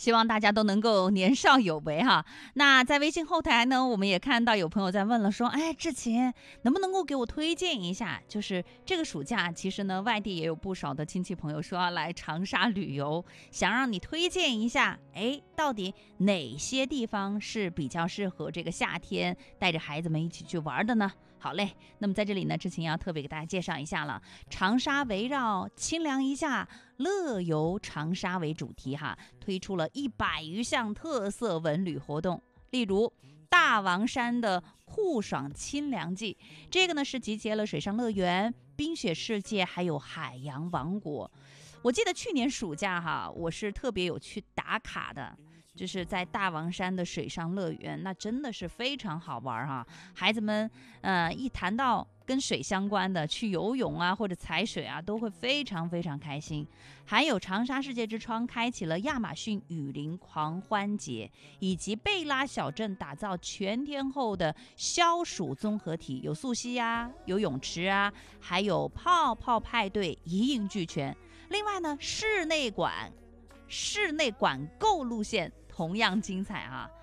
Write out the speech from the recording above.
希望大家都能够年少有为哈。那在微信后台呢，我们也看到有朋友在问了，说，哎，志勤能不能够给我推荐一下？就是这个暑假，其实呢，外地也有不少的亲戚朋友说要来长沙旅游，想让你推荐一下，哎，到底哪些地方是比较适合这个夏天带着孩子们一起去玩的呢？好嘞，那么在这里呢，志勤要特别给大家介绍一下了，长沙围绕清凉一下乐游长沙为主题哈，推出了100余项特色文旅活动，例如大王山的酷爽清凉季，这个呢是集结了水上乐园、冰雪世界还有海洋王国。我记得去年暑假哈，我是特别有去打卡的，就是在大王山的水上乐园，那真的是非常好玩哈。孩子们一谈到跟水相关的，去游泳啊或者踩水啊，都会非常非常开心。还有长沙世界之窗开启了亚马逊雨林狂欢节，以及贝拉小镇打造全天候的消暑综合体，有溯溪啊，有泳池啊，还有泡泡派对，一应俱全。另外呢，室内馆购路线同样精彩啊！